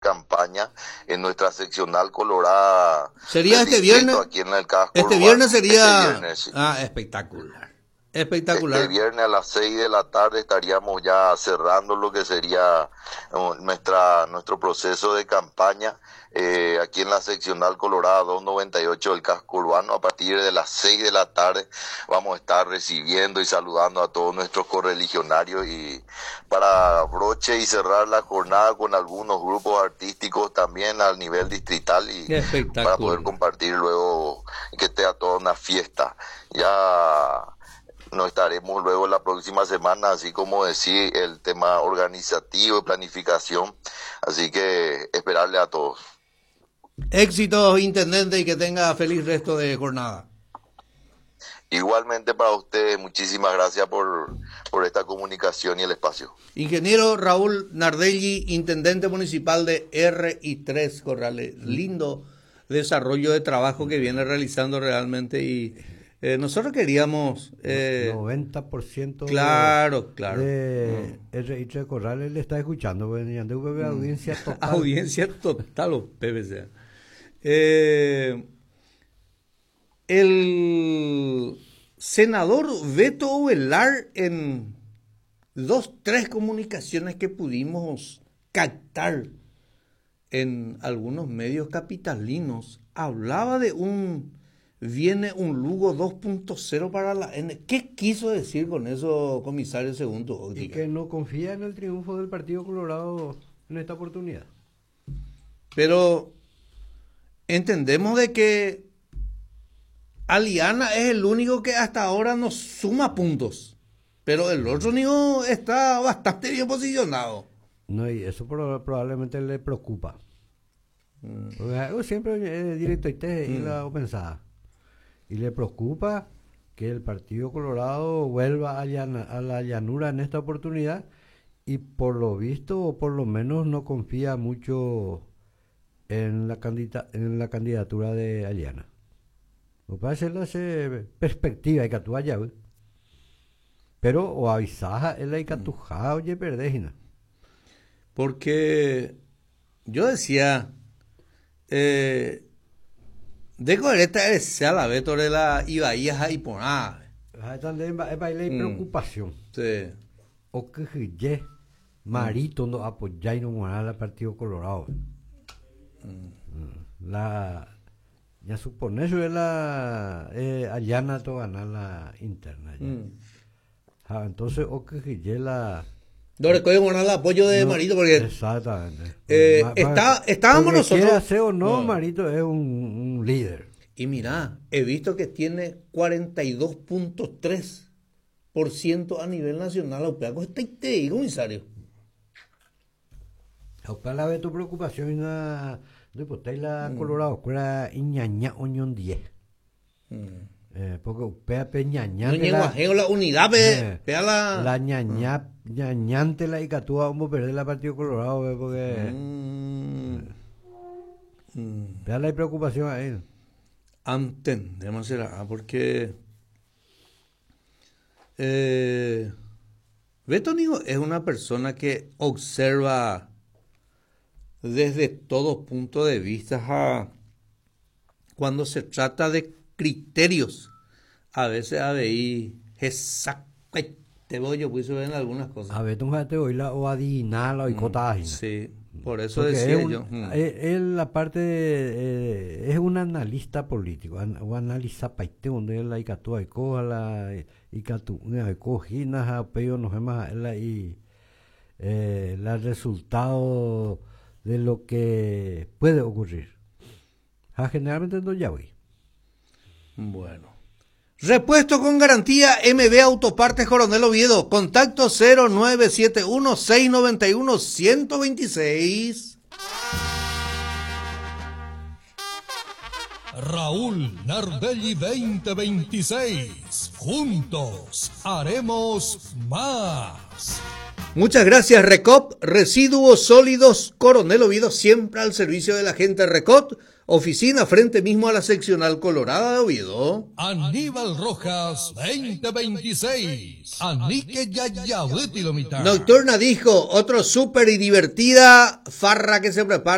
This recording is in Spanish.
campaña en nuestra seccional colorada. ¿Sería este viernes? Aquí en el casco este urbano. Viernes sería... Este viernes, sí. Espectacular. Espectacular. Este viernes a las 6 de la tarde estaríamos ya cerrando lo que sería nuestro proceso de campaña aquí en la seccional Colorada 298 del casco urbano. A partir de las 6 de la tarde vamos a estar recibiendo y saludando a todos nuestros correligionarios, y para broche y cerrar la jornada con algunos grupos artísticos también al nivel distrital, y para poder compartir luego que esté a toda una fiesta. Ya nos estaremos luego la próxima semana, así como decir el tema organizativo y planificación. Así que esperarle a todos. Éxitos, intendente, y que tenga feliz resto de jornada. Igualmente para ustedes, muchísimas gracias por esta comunicación y el espacio. Ingeniero Raúl Nardelli, intendente municipal de RI3 Corrales. Lindo desarrollo de trabajo que viene realizando realmente, y nosotros queríamos... 90% claro. de RI3 Corrales le está escuchando, audiencia total. Audiencia total, los PBC. El senador Beto Ovelar, en 2-3 comunicaciones que pudimos captar en algunos medios capitalinos, hablaba de viene un Lugo 2.0 para la N. ¿Qué quiso decir con eso, comisario, según tu óptica? Y que no confía en el triunfo del Partido Colorado en esta oportunidad. Pero entendemos de que Aliana es el único que hasta ahora nos suma puntos, pero el otro niño está bastante bien posicionado. No, y eso probablemente le preocupa. Porque siempre directo y la pensada. Y le preocupa que el Partido Colorado vuelva a la llanura en esta oportunidad, y por lo visto, o por lo menos no confía mucho en la candidatura de Aliana. Lo que pasa es que perspectiva y que tú allá, pero o avisaja es la que tú oye perdejina. Porque yo decía, de coherente sea la vetora la Ibaías y poná. También es preocupación. Sí. O que ye marito no apoya y no morar al Partido Colorado. Ya supone eso es Aliana to ganar la interna. Entonces o que ye la no recuerdo ganar el apoyo de Marito, porque exactamente. Estábamos nosotros. Quiera hacer o no, Marito es un líder. Y mira, he visto que tiene 42.3% a nivel nacional. Aupeaco está ahí, comisario. Aupeaco la ve tu preocupación en la Colorado, que era Iñaña Oñón 10. Porque Upea Peñaña. La unidad, la ñañante la Icatúa, vamos a perder la Partido Colorado, porque. Vea la preocupación a él. Entendemos, será, porque Beto Nigo es una persona que observa desde todo punto de vista cuando se trata de criterios. A veces te voy yo pues en algunas cosas. A veces te voy o adivinar o icotaje. Sí. Por eso decía yo. Él, la parte es un analista político, o analiza paite donde él la icatúa y coja la icatú, cojina, pero no es más el resultado de lo que puede ocurrir. Generalmente no ya voy. Bueno. Repuesto con garantía MB Autopartes Coronel Oviedo. Contacto 0971-691-126. Raúl Nardelli 2026. Juntos haremos más. Muchas gracias, Recop. Residuos sólidos Coronel Oviedo, siempre al servicio de la gente. Recop, oficina frente mismo a la seccional Colorada de Oviedo. Aníbal Rojas 2026. Anique ya mitad. Nocturna dijo, otro súper y divertida farra que se prepara.